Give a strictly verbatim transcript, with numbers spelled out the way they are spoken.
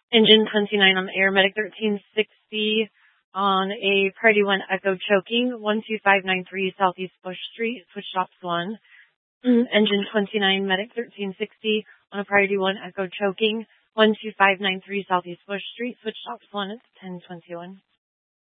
Engine twenty-nine on the air, medic thirteen sixty on a Priority one Echo choking, one two five nine three Southeast Bush Street, switch stops one. Mm, Engine twenty-nine, medic thirteen sixty on a Priority one Echo choking, one two five nine three Southeast Bush Street, switch stops one, it's ten twenty-one.